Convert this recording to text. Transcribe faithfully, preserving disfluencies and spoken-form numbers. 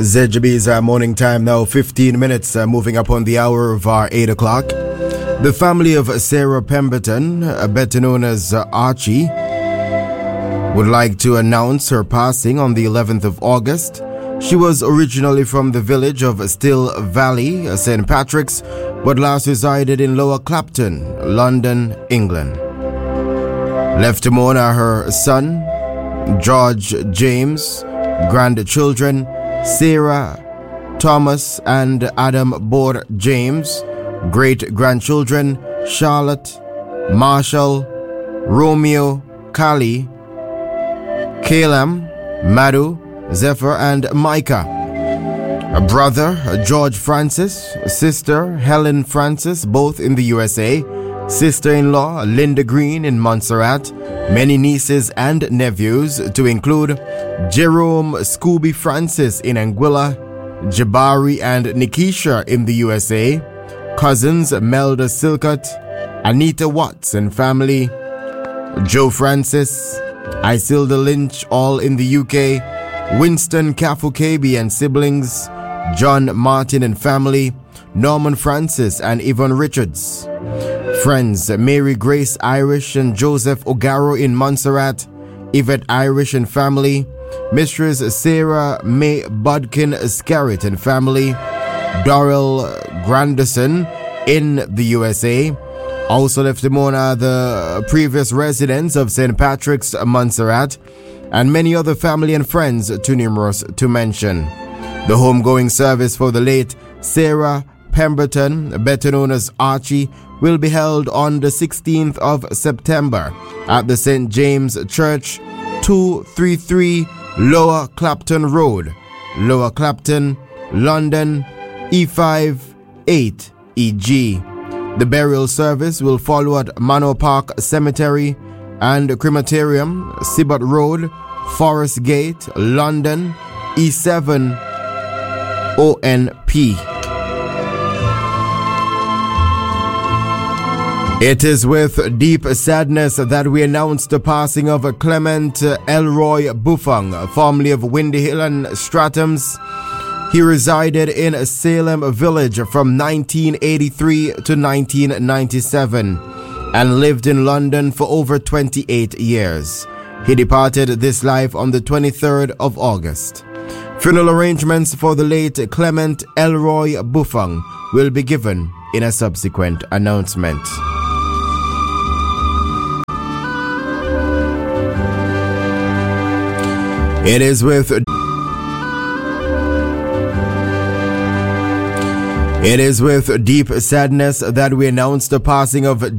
Z G B's uh, morning time now, fifteen minutes, uh, moving up on the hour of our eight o'clock. The family of Sarah Pemberton, uh, better known as uh, Archie, would like to announce her passing on the eleventh of August. She was originally from the village of Still Valley, uh, Saint Patrick's, but last resided in Lower Clapton, London, England. Left to mourn are her son, George James, grandchildren, Sarah, Thomas and Adam Board James, great-grandchildren, Charlotte, Marshall, Romeo, Kali, Kalam, Madhu, Zephyr and Micah. A brother, George Francis, sister, Helen Francis, both in the U S A, sister-in-law, Linda Green in Montserrat, many nieces and nephews to include Jerome Scooby Francis in Anguilla, Jabari and Nikisha in the U S A, cousins Melda Silcott, Anita Watts and family, Joe Francis, Isilda Lynch, all in the U K, Winston Kafukabi and siblings, John Martin and family, Norman Francis and Yvonne Richards. Friends, Mary Grace Irish and Joseph Ogaro in Montserrat, Yvette Irish and family, Mistress Sarah May Bodkin Scarrett and family, Doral Granderson in the U S A. Also left to mourn are the previous residents of Saint Patrick's, Montserrat, and many other family and friends too numerous to mention. The homegoing service for the late Sarah Pemberton, better known as Archie, will be held on the sixteenth of September at the Saint James Church, two thirty-three Lower Clapton Road, Lower Clapton, London, E five eight E G. The burial service will follow at Manor Park Cemetery and Crematorium, Sibbott Road, Forest Gate, London, E seven O N P. It is with deep sadness that we announce the passing of Clement Elroy Buffong, formerly of Windy Hill and Stratham's. He resided in Salem Village from nineteen eighty-three to nineteen ninety-seven and lived in London for over twenty-eight years. He departed this life on the twenty-third of August. Funeral arrangements for the late Clement Elroy Buffong will be given in a subsequent announcement. It is with It is with deep sadness that we announce the passing of